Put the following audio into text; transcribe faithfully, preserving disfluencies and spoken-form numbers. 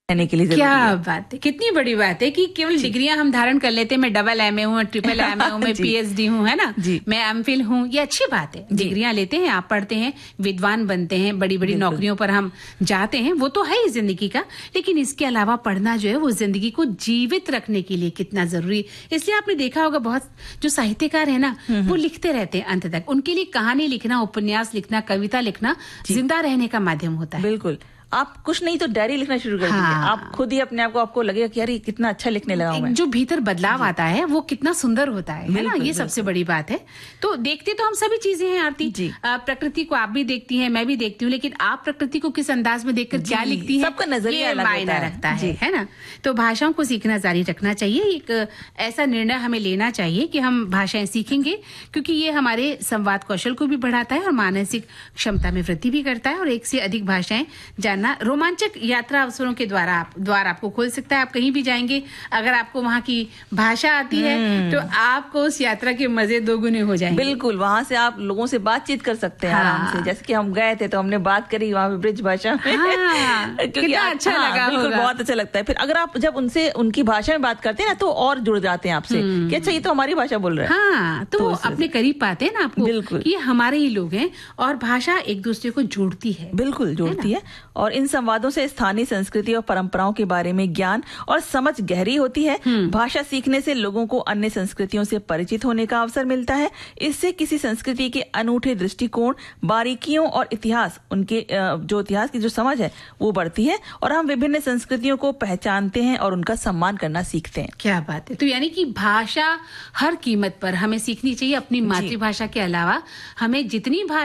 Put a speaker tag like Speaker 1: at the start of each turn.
Speaker 1: रहने के लिए जरूरी
Speaker 2: क्या
Speaker 1: है।
Speaker 2: बात है, कितनी बड़ी बात है कि केवल डिग्रियां हम धारण कर लेते हैं। मैं डबल एम ए हूँ, ट्रिपल एम ए हूँ, मैं पीएचडी हूँ, है ना, मैं एमफिल हूँ, ये अच्छी बात है। डिग्रियां लेते हैं, आप पढ़ते हैं, विद्वान बनते हैं, बड़ी बड़ी नौकरियों पर हम जाते हैं, वो तो है ही जिंदगी का। लेकिन इसके अलावा पढ़ना जो है वो जिंदगी को जीवित रखने के लिए कितना जरूरी। इसलिए आपने देखा होगा बहुत जो साहित्यकार है ना, वो लिखते रहते हैं अंत तक। उनके लिए कहानी लिखना, उपन्यास लिखना, कविता लिखना जिंदा रहने का माध्यम होता है।
Speaker 1: बिल्कुल, आप कुछ नहीं तो डायरी लिखना शुरू कर दीजिए।
Speaker 2: हाँ।
Speaker 1: आप खुद ही अपने आप को आपको लगेगा कि यार ये कितना अच्छा लिखने लगा हूं मैं।
Speaker 2: जो भीतर बदलाव आता है वो कितना सुंदर होता है, है ना, ये सबसे बड़ी बात है। तो देखते तो हम सभी चीजें हैं आरती, प्रकृति को आप भी देखती हैं, मैं भी देखती हूँ, लेकिन आप प्रकृति को किस अंदाज में देखकर क्या लिखती हैं,
Speaker 1: सबका नजरिया अलग
Speaker 2: मायना रखता है, है ना। तो भाषाओं को सीखना जारी रखना चाहिए। एक ऐसा निर्णय हमें लेना चाहिए कि हम भाषाएं सीखेंगे, क्योंकि ये हमारे संवाद कौशल को भी बढ़ाता है और मानसिक क्षमता में वृद्धि भी करता है। और एक से अधिक भाषाएं जानना रोमांचक यात्रा अवसरों के द्वारा आप द्वार आपको खोल सकता है। आप कहीं भी जाएंगे, अगर आपको वहाँ की भाषा आती है तो आपको उस यात्रा के मजे दोगुने हो जाएंगे।
Speaker 1: बिल्कुल, वहाँ से आप लोगों से बातचीत कर सकते हैं। हाँ। आराम से। जैसे कि हम गए थे तो हमने बात करी वहाँ पे ब्रिज भाषा में।
Speaker 2: हाँ, कितना अच्छा
Speaker 1: हाँ,
Speaker 2: लगा
Speaker 1: बिल्कुल
Speaker 2: होगा।
Speaker 1: बहुत अच्छा लगता है। फिर अगर आप जब उनसे उनकी भाषा में बात करते हैं ना तो और जुड़ जाते हैं आपसे कि अच्छा ये तो हमारी भाषा बोल रहे हैं।
Speaker 2: हाँ, तो, तो अपने करीब पाते हैं ना आपको।
Speaker 1: बिल्कुल,
Speaker 2: ये हमारे ही लोग हैं और भाषा एक दूसरे को जोड़ती है।
Speaker 1: बिल्कुल जोड़ती है, है। और इन संवादों से स्थानीय संस्कृति और परंपराओं के बारे में ज्ञान और समझ गहरी होती है। भाषा सीखने से लोगों को अन्य संस्कृतियों से परिचित होने का अवसर मिलता है। इससे किसी संस्कृति के अनूठे दृष्टिकोण, बारीकियों और इतिहास, उनके जो इतिहास की जो समझ है वो बढ़ती है और हम विभिन्न संस्कृतियों को पहचानते हैं और उनका सम्मान करना सीखते हैं।
Speaker 2: क्या बात है। तो यानी कि भाषा हर कीमत पर हमें सीखनी चाहिए। अपनी मातृभाषा के अलावा हमें जितनी भाषा